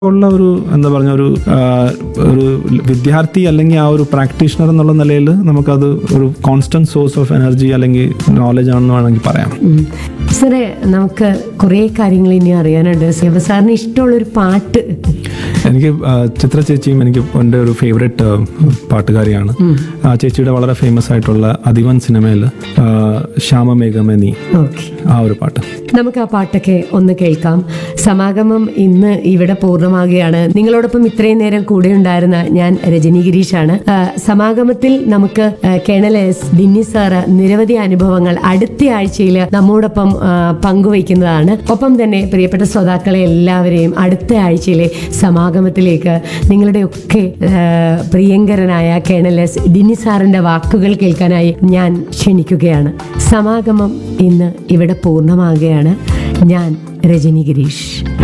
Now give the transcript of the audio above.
ഉള്ള ഒരു എന്താ പറഞ്ഞ ഒരു വിദ്യാർത്ഥി അല്ലെങ്കിൽ ആ ഒരു പ്രാക്ടീഷണർ എന്നുള്ള നിലയിൽ നമുക്കത് ഒരു കോൺസ്റ്റന്റ് സോഴ്സ് ഓഫ് എനർജി അല്ലെങ്കിൽ നോളജ് ആണെന്ന് വേണമെങ്കിൽ പറയാം. സാറേ, നമുക്ക് കുറേ കാര്യങ്ങൾ ഇനി അറിയാനുണ്ട്. സാറിന് ഇഷ്ടമുള്ളൊരു പാട്ട്? എനിക്ക് ചിത്ര ചേച്ചിയും എനിക്ക് എൻ്റെ ഒരു ഫേവറേറ്റ് പാട്ടുകാരിയാണ്. ആ ചേച്ചിയുടെ വളരെ ഫേമസ് ആയിട്ടുള്ള അതിവൻ സിനിമയിൽ ശ്യാമമേഘമേ നീ, ഓക്കെ, ആ ഒരു പാട്ട്. നമുക്ക് ആ പാട്ടൊക്കെ ഒന്ന് കേൾക്കാം. സമാഗമം ഇന്ന് ഇവിടെ പൂർണ്ണമാകുകയാണ്. നിങ്ങളോടൊപ്പം ഇത്രയും നേരം കൂടെ ഉണ്ടായിരുന്ന ഞാൻ രജനി ഗിരീഷാണ്. സമാഗമത്തിൽ നമുക്ക് കേണൽ എസ് ഡിന്നി സാറ് നിരവധി അനുഭവങ്ങൾ അടുത്ത ആഴ്ചയിൽ നമ്മോടൊപ്പം പങ്കുവയ്ക്കുന്നതാണ്. ഒപ്പം തന്നെ പ്രിയപ്പെട്ട ശ്രോതാക്കളെ എല്ലാവരെയും അടുത്ത ആഴ്ചയിലെ സമാഗമത്തിലേക്ക് നിങ്ങളുടെയൊക്കെ പ്രിയങ്കരനായ കേണൽ എസ് ഡിന്നി സാറിന്റെ വാക്കുകൾ കേൾക്കാനായി ഞാൻ ക്ഷണിക്കുകയാണ്. സമാഗമം ഇന്ന് ഇവിടെ പൂർണ്ണമാകുകയാണ്. ഞാൻ രജനി ഗിരീഷ്.